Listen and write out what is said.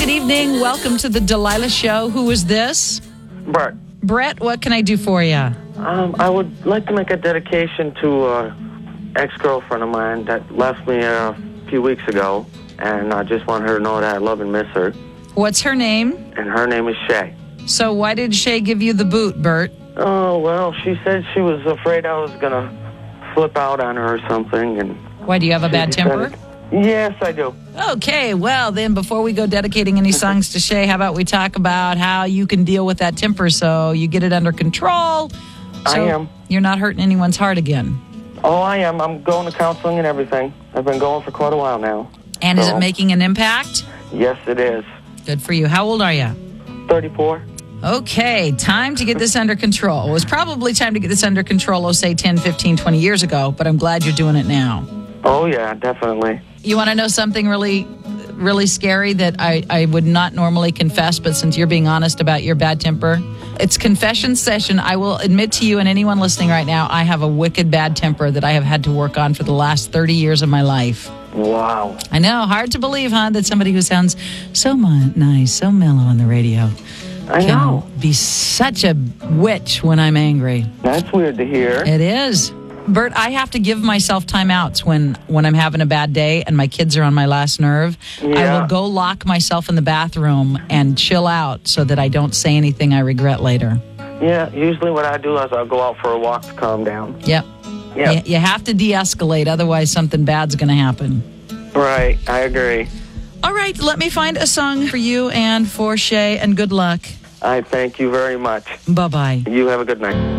good evening. Welcome to the Delilah Show. Who is this? Brett. Brett, what can I do for you? I would like to make a dedication to an ex-girlfriend of mine that left me a few weeks ago, and I just want her to know that I love and miss her. What's her name? And her name is Shay. So why did Shay give you the boot, Bert? Oh, well, she said she was afraid I was going to flip out on her or something. And why, do you have a bad temper? Yes, I do. Okay, well, then before we go dedicating any songs to Shay, how about we talk about how you can deal with that temper so you get it under control? I am. You're not hurting anyone's heart again. Oh, I am. I'm going to counseling and everything. I've been going for quite a while now. And is it making an impact? Yes, it is. Good for you. How old are you? 34. Okay, time to get this under control. It was probably time to get this under control, say 10, 15, 20 years ago, but I'm glad you're doing it now. Oh, yeah, definitely. You want to know something really, really scary that I would not normally confess, but since you're being honest about your bad temper, it's confession session. I will admit to you and anyone listening right now, I have a wicked bad temper that I have had to work on for the last 30 years of my life. Wow. I know, hard to believe, huh, that somebody who sounds so nice, so mellow on the radio I know. can be such a witch when I'm angry. That's weird to hear. It is. Bert, I have to give myself timeouts when I'm having a bad day and my kids are on my last nerve. Yeah. I will go lock myself in the bathroom and chill out so that I don't say anything I regret later. Yeah, usually what I do is I'll go out for a walk to calm down. Yep. Yep. You have to de-escalate, otherwise something bad's going to happen. Right, I agree. All right, let me find a song for you and for Shay, and good luck. I thank you very much. Bye-bye. You have a good night.